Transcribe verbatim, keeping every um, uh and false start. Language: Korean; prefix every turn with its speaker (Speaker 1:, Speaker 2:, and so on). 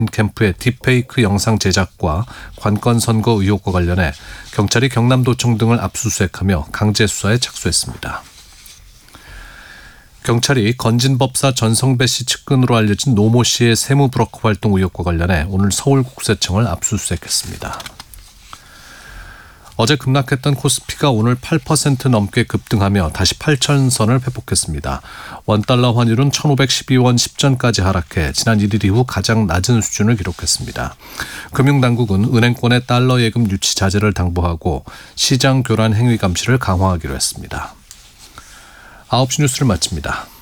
Speaker 1: 캠프의 딥페이크 영상 제작과 관건 선거 의혹과 관련해 경찰이 경남도청 등을 압수수색하며 강제 수사에 착수했습니다. 경찰이 건진법사 전성배 씨 측근으로 알려진 노모 씨의 세무 브로커 활동 의혹과 관련해 오늘 서울국세청을 압수수색했습니다. 어제 급락했던 코스피가 오늘 팔 퍼센트 넘게 급등하며 다시 팔천 선을 회복했습니다. 원달러 환율은 천오백십이 원 십 전까지 하락해 지난 일 일 이후 가장 낮은 수준을 기록했습니다. 금융당국은 은행권의 달러 예금 유치 자제를 당부하고 시장 교란 행위 감시를 강화하기로 했습니다. 아홉 시 뉴스를 마칩니다.